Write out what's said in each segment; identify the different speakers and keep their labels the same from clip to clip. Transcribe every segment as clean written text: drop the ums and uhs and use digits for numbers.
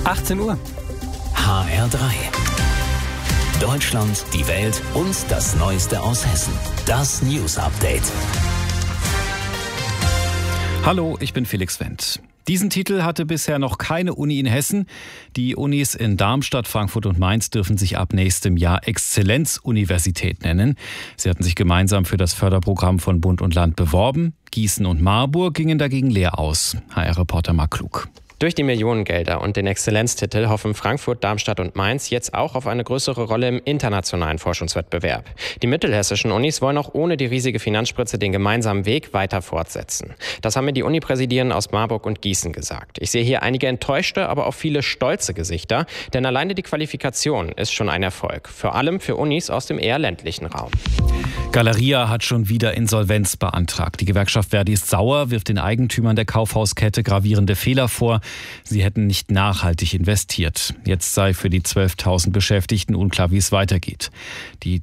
Speaker 1: 18 Uhr.
Speaker 2: HR3. Deutschland, die Welt und das Neueste aus Hessen. Das News Update.
Speaker 3: Hallo, ich bin Felix Wendt. Diesen Titel hatte bisher noch keine Uni in Hessen. Die Unis in Darmstadt, Frankfurt und Mainz dürfen sich ab nächstem Jahr Exzellenzuniversität nennen. Sie hatten sich gemeinsam für das Förderprogramm von Bund und Land beworben. Gießen und Marburg gingen dagegen leer aus. HR-Reporter Marc Klug.
Speaker 4: Durch die Millionengelder und den Exzellenztitel hoffen Frankfurt, Darmstadt und Mainz jetzt auch auf eine größere Rolle im internationalen Forschungswettbewerb. Die mittelhessischen Unis wollen auch ohne die riesige Finanzspritze den gemeinsamen Weg weiter fortsetzen. Das haben mir die Unipräsidien aus Marburg und Gießen gesagt. Ich sehe hier einige enttäuschte, aber auch viele stolze Gesichter, denn alleine die Qualifikation ist schon ein Erfolg. Vor allem für Unis aus dem eher ländlichen Raum.
Speaker 3: Galeria hat schon wieder Insolvenz beantragt. Die Gewerkschaft Verdi ist sauer, wirft den Eigentümern der Kaufhauskette gravierende Fehler vor. Sie hätten nicht nachhaltig investiert. Jetzt sei für die 12.000 Beschäftigten unklar, wie es weitergeht. Die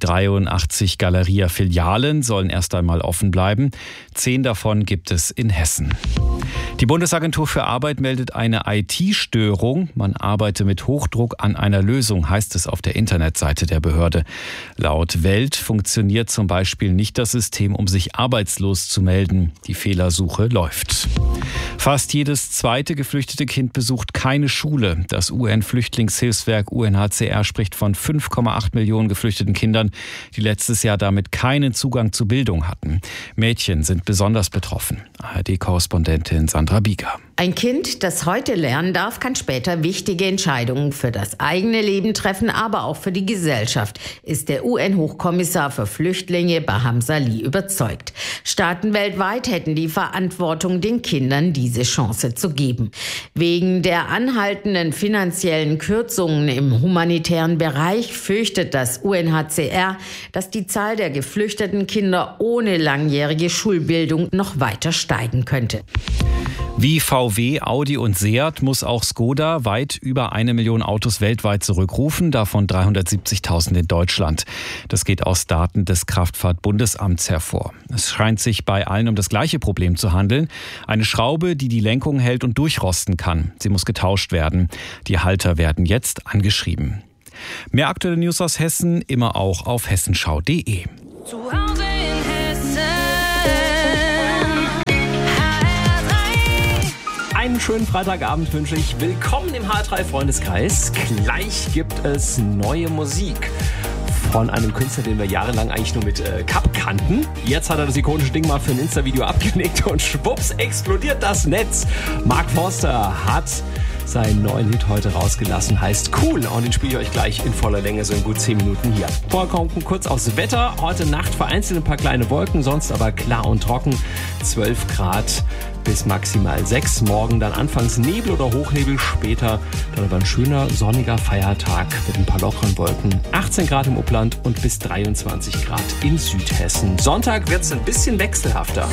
Speaker 3: 83 Galeria-Filialen sollen erst einmal offen bleiben. 10 davon gibt es in Hessen. Die Bundesagentur für Arbeit meldet eine IT-Störung. Man arbeite mit Hochdruck an einer Lösung, heißt es auf der Internetseite der Behörde. Laut Welt funktioniert zum Beispiel nicht das System, um sich arbeitslos zu melden. Die Fehlersuche läuft. Fast jedes zweite geflüchtete Kind besucht keine Schule. Das UN-Flüchtlingshilfswerk UNHCR spricht von 5,8 Millionen geflüchteten Kindern, die letztes Jahr damit keinen Zugang zu Bildung hatten. Mädchen sind besonders betroffen. ARD-Korrespondentin Sandra Bieger.
Speaker 5: Ein Kind, das heute lernen darf, kann später wichtige Entscheidungen für das eigene Leben treffen, aber auch für die Gesellschaft, ist der UN-Hochkommissar für Flüchtlinge Baham Salih überzeugt. Staaten weltweit hätten die Verantwortung, den Kindern diese Chance zu geben. Wegen der anhaltenden finanziellen Kürzungen im humanitären Bereich fürchtet das UNHCR, dass die Zahl der geflüchteten Kinder ohne langjährige Schulbildung noch weiter steigen könnte.
Speaker 3: Wie VW, Audi und Seat muss auch Skoda weit über 1 Million Autos weltweit zurückrufen, davon 370.000 in Deutschland. Das geht aus Daten des Kraftfahrtbundesamts hervor. Es scheint sich bei allen um das gleiche Problem zu handeln. Eine Schraube, die die Lenkung hält und durchrosten kann. Sie muss getauscht werden. Die Halter werden jetzt angeschrieben. Mehr aktuelle News aus Hessen immer auch auf hessenschau.de.
Speaker 6: Einen schönen Freitagabend wünsche ich. Willkommen im HR3-Freundeskreis. Gleich gibt es neue Musik von einem Künstler, den wir jahrelang eigentlich nur mit Cup kannten. Jetzt hat er das ikonische Ding mal für ein Insta-Video abgelegt und schwupps explodiert das Netz. Mark Forster hat seinen neuen Hit heute rausgelassen, heißt Cool. Und den spiele ich euch gleich in voller Länge, so in gut 10 Minuten hier. Vorher kommt kurz aufs Wetter. Heute Nacht vereinzelt ein paar kleine Wolken, sonst aber klar und trocken. 12 Grad bis maximal 6. Morgen dann anfangs Nebel oder Hochnebel, später dann aber ein schöner sonniger Feiertag mit ein paar lockeren Wolken. 18 Grad im Upland und bis 23 Grad in Südhessen. Sonntag wird es ein bisschen wechselhafter.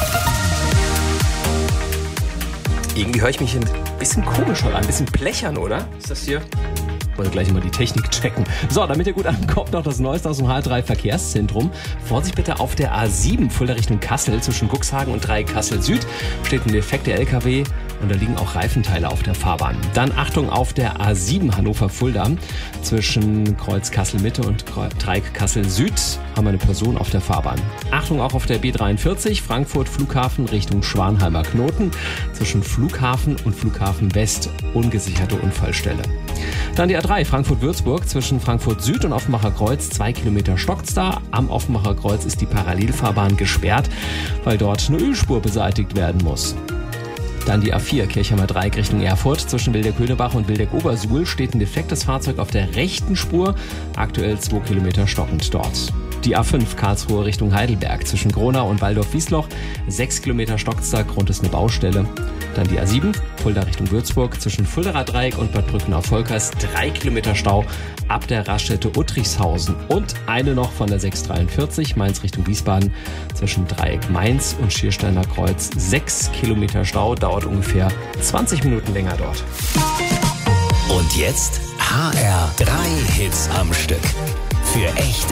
Speaker 6: Irgendwie höre ich mich ein bisschen komisch heute an, ein bisschen blechern, oder? Ist das hier? Ich wollte gleich mal die Technik checken. So, damit ihr gut ankommt, noch das Neueste aus dem HR3 Verkehrszentrum. Vorsicht bitte auf der A7 Fulda Richtung Kassel zwischen Cuxhagen und Dreieck Kassel Süd steht ein defekter LKW und da liegen auch Reifenteile auf der Fahrbahn. Dann Achtung auf der A7 Hannover-Fulda zwischen Kreuz Kassel Mitte und Dreieck Kassel Süd haben wir eine Person auf der Fahrbahn. Achtung auch auf der B43 Frankfurt Flughafen Richtung Schwanheimer Knoten zwischen Flughafen und Flughafen West ungesicherte Unfallstelle. Dann die A3 Frankfurt-Würzburg zwischen Frankfurt Süd und Offenbacher Kreuz 2 Kilometer stockt's da. Am Offenbacher Kreuz ist die Parallelfahrbahn gesperrt, weil dort eine Ölspur beseitigt werden muss. Dann die A4 Kirchheimer Dreieck Richtung Erfurt zwischen Wildeck-Höhnebach und Wildeck-Obersuhl steht ein defektes Fahrzeug auf der rechten Spur, aktuell 2 Kilometer stockend dort. Die A5 Karlsruhe Richtung Heidelberg zwischen Gronau und Waldorf-Wiesloch 6 Kilometer stockt's da, Grund ist eine Baustelle. Dann die A7 Fulda Richtung Würzburg zwischen Fuldaer Dreieck und Bad Brückenau-Volkers 3 Kilometer Stau ab der Raststätte Uttrichshausen. Und eine noch von der 643 Mainz Richtung Wiesbaden zwischen Dreieck Mainz und Schiersteiner Kreuz 6 Kilometer Stau, dauert ungefähr 20 Minuten länger dort.
Speaker 2: Und jetzt HR3 Hits am Stück. Für echte